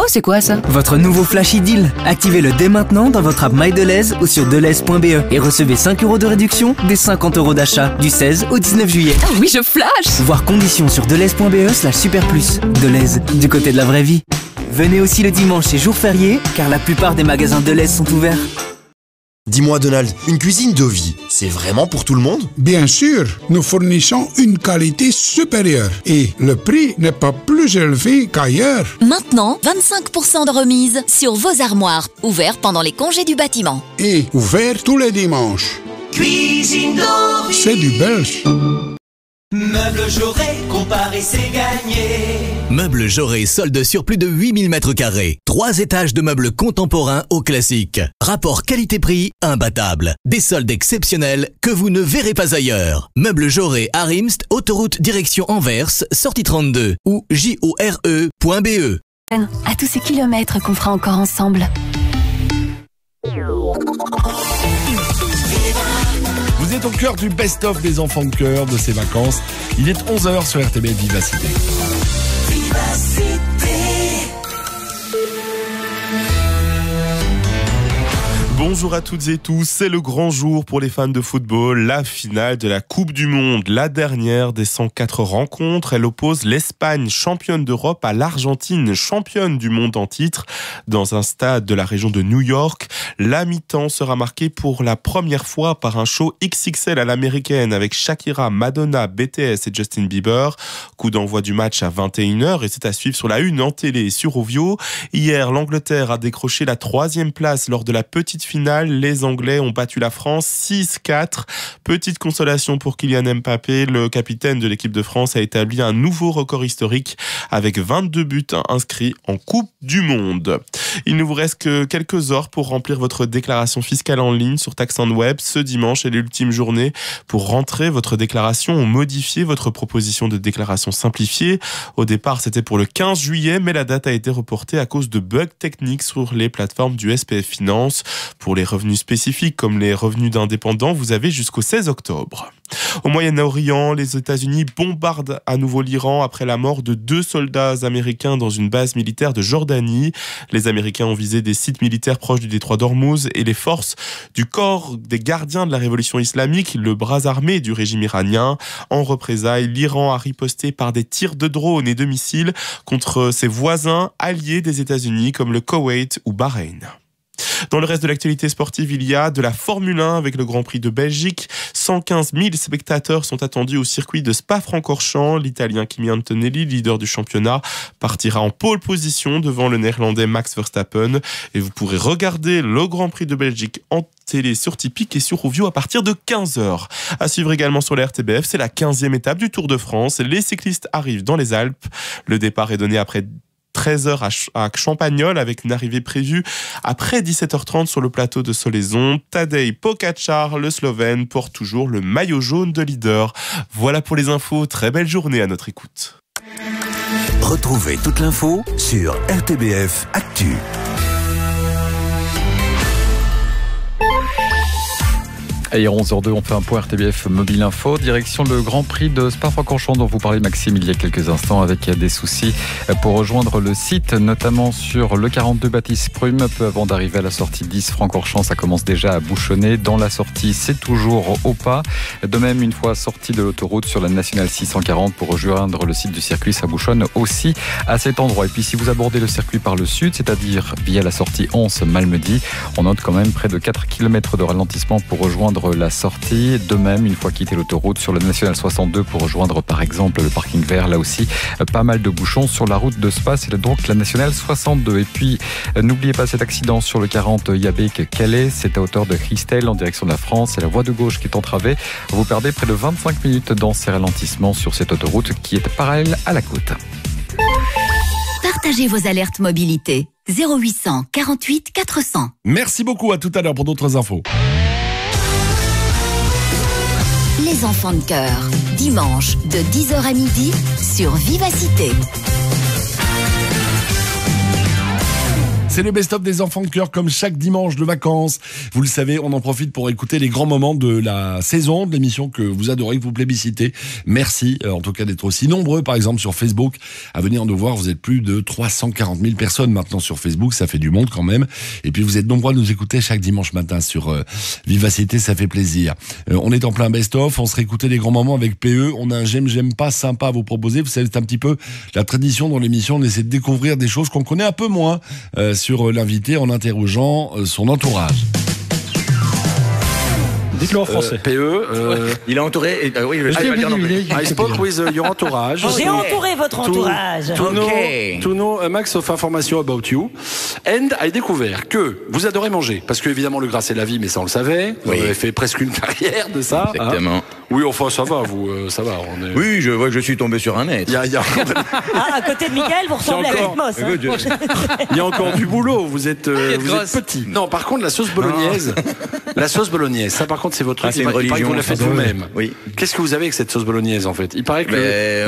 Oh, c'est quoi ça? Votre nouveau Flash Deal. Activez-le dès maintenant dans votre app MyDeleuze ou sur deleuze.be et recevez 5 € de réduction des 50 € d'achat du 16 au 19 juillet. Ah oui, je flash! Voir conditions sur deleuze.be/superplus. Deleuze, du côté de la vraie vie. Venez aussi le dimanche et jour férié, car la plupart des magasins Deleuze sont ouverts. Dis-moi Donald, une cuisine de vie, c'est vraiment pour tout le monde? Bien sûr, nous fournissons une qualité supérieure et le prix n'est pas plus élevé qu'ailleurs. Maintenant, 25% de remise sur vos armoires, ouverts pendant les congés du bâtiment. Et ouvert tous les dimanches. Cuisine de vie. C'est du belge. Meubles Jaurès, comparer c'est gagné. Meubles Jaurès solde sur plus de 8000 m². 3 étages de meubles contemporains au classique. Rapport qualité-prix imbattable. Des soldes exceptionnels que vous ne verrez pas ailleurs. Meubles Jaurès à Rimst, autoroute direction Anvers, sortie 32 ou jore.be. À tous ces kilomètres qu'on fera encore ensemble. Vous êtes au cœur du best-of des enfants de cœur de ces vacances. Il est 11h sur RTBF Vivacité. Bonjour à toutes et tous, c'est le grand jour pour les fans de football, la finale de la Coupe du Monde, la dernière des 104 rencontres. Elle oppose l'Espagne, championne d'Europe, à l'Argentine, championne du monde en titre, dans un stade de la région de New York. La mi-temps sera marquée pour la première fois par un show XXL à l'américaine avec Shakira, Madonna, BTS et Justin Bieber. Coup d'envoi du match à 21h et c'est à suivre sur la une en télé et sur Ovio. Hier, l'Angleterre a décroché la 3e place lors de la petite finale. Les Anglais ont battu la France 6-4. Petite consolation pour Kylian Mbappé. Le capitaine de l'équipe de France a établi un nouveau record historique avec 22 buts inscrits en Coupe du Monde. Il ne vous reste que quelques heures pour remplir votre déclaration fiscale en ligne sur Tax and Web. Ce dimanche est l'ultime journée pour rentrer votre déclaration ou modifier votre proposition de déclaration simplifiée. Au départ, c'était pour le 15 juillet, mais la date a été reportée à cause de bugs techniques sur les plateformes du SPF Finance. Pour les revenus spécifiques comme les revenus d'indépendants, vous avez jusqu'au 16 octobre. Au Moyen-Orient, les États-Unis bombardent à nouveau l'Iran après la mort de 2 soldats américains dans une base militaire de Jordanie. Les Américains ont visé des sites militaires proches du détroit d'Ormuz et les forces du corps des gardiens de la révolution islamique, le bras armé du régime iranien. En représailles, l'Iran a riposté par des tirs de drones et de missiles contre ses voisins alliés des États-Unis comme le Koweït ou Bahreïn. Dans le reste de l'actualité sportive, il y a de la Formule 1 avec le Grand Prix de Belgique. 115 000 spectateurs sont attendus au circuit de Spa-Francorchamps. L'Italien Kimi Antonelli, leader du championnat, partira en pole position devant le Néerlandais Max Verstappen. Et vous pourrez regarder le Grand Prix de Belgique en télé sur Tipeee et sur Ovio à partir de 15h. À suivre également sur la RTBF, c'est la 15e étape du Tour de France. Les cyclistes arrivent dans les Alpes. Le départ est donné après 13h à Champagnole avec une arrivée prévue après 17h30 sur le plateau de Solaizon. Tadej Pogačar, le Slovène, porte toujours le maillot jaune de leader. Voilà pour les infos. Très belle journée à notre écoute. Retrouvez toute l'info sur RTBF Actu. Et à 11h02, on fait un point RTBF Mobile Info. Direction le Grand Prix de Spa-Francorchamps dont vous parlez, Maxime, il y a quelques instants, avec des soucis pour rejoindre le site, notamment sur le 42 Baptiste Prume. Peu avant d'arriver à la sortie 10 Francorchamps, ça commence déjà à bouchonner. Dans la sortie, c'est toujours au pas. De même, une fois sorti de l'autoroute sur la nationale 640 pour rejoindre le site du circuit, ça bouchonne aussi à cet endroit. Et puis, si vous abordez le circuit par le sud, c'est-à-dire via la sortie 11 Malmedy, on note quand même près de 4 km de ralentissement pour rejoindre la sortie. De même, une fois quitté l'autoroute sur la nationale 62 pour rejoindre par exemple le parking vert, là aussi pas mal de bouchons sur la route de Spa, c'est donc la nationale 62. Et puis n'oubliez pas cet accident sur le 40 Yabek-Calais, c'est à hauteur de Christelle en direction de la France, c'est la voie de gauche qui est entravée. Vous perdez près de 25 minutes dans ces ralentissements sur cette autoroute qui est parallèle à la côte. Partagez vos alertes mobilité 0800 48 400. Merci beaucoup, à tout à l'heure pour d'autres infos. Les enfants de cœur, dimanche de 10h à midi sur Vivacité. C'est le best-of des enfants de cœur comme chaque dimanche de vacances. Vous le savez, on en profite pour écouter les grands moments de la saison, de l'émission que vous adorez, que vous plébiscitez. Merci en tout cas d'être aussi nombreux, par exemple sur Facebook, à venir nous voir. Vous êtes plus de 340 000 personnes maintenant sur Facebook, ça fait du monde quand même. Et puis vous êtes nombreux à nous écouter chaque dimanche matin sur Vivacité, ça fait plaisir. On est en plein best-of, on se réécoutait les grands moments avec PE. On a un j'aime pas sympa à vous proposer. Vous savez, c'est un petit peu la tradition dans l'émission. On essaie de découvrir des choses qu'on connaît un peu moins sur l'invité en interrogeant son entourage. Dites-le en français. Il est entouré. Oui, je vais dire en anglais. I spoke with your entourage. J'ai entouré votre entourage. To know a max of information about you. And I découvert que vous adorez manger. Parce que évidemment le gras c'est la vie, mais ça on le savait. Vous avez fait presque une carrière de ça. Exactement. Hein. Oui, enfin ça va, vous, ça va. Oui, je vois que je suis tombé sur un net. À côté de Mickaël, vous ressemblez à Edmos. Il y a encore du boulot. Vous êtes petit. Non, par contre la sauce bolognaise. La sauce bolognaise, ça par contre c'est votre truc. C'est une religion. Vous la faites vous-même. Oui. Qu'est-ce que vous avez avec cette sauce bolognaise en fait? Il paraît que